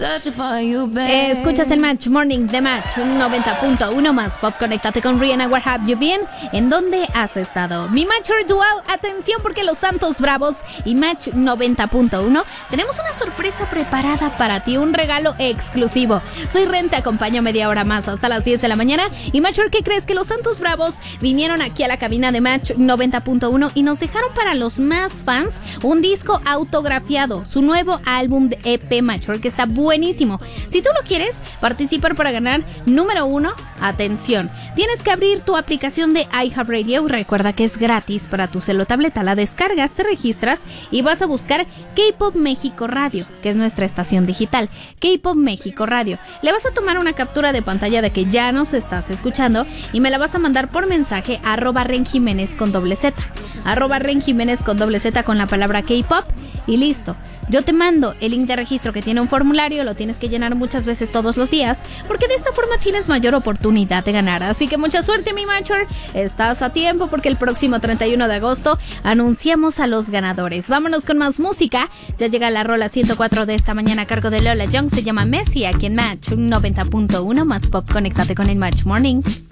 Escuchas el Match Morning de Match 90.1 más pop. Conéctate con Rihanna, Where Have You Been? ¿En dónde has estado? Mi Match Dual, atención porque los Santos Bravos y Match 90.1 tenemos una sorpresa preparada para ti, un regalo exclusivo. Soy Ren, te acompaño media hora más hasta las 10 de la mañana. Y Matcher, ¿qué crees? Que los Santos Bravos vinieron aquí a la cabina de Match 90.1 y nos dejaron para los más fans un disco autografiado, su nuevo álbum de EP Matcher, que está buenísimo. Si tú lo quieres participar para ganar, número 1, atención, tienes que abrir tu aplicación de iHeartRadio. Recuerda que es gratis para tu celu o tableta. La descargas, te registras y vas a buscar K-Pop México Radio, que es nuestra estación digital. K-Pop México Radio. Le vas a tomar una captura de pantalla de que ya nos estás escuchando y me la vas a mandar por mensaje a @renjiménez con doble Z. @renjiménez con doble Z con la palabra K-Pop y listo. Yo te mando el link de registro que tiene un formulario, lo tienes que llenar muchas veces todos los días, porque de esta forma tienes mayor oportunidad de ganar. Así que mucha suerte, mi Matcher. Estás a tiempo porque el próximo 31 de agosto anunciamos a los ganadores. Vámonos con más música. Ya llega la rola 104 de esta mañana a cargo de Lola Young. Se llama Messi, aquí en Match 90.1 más pop. Conéctate con el Match Morning.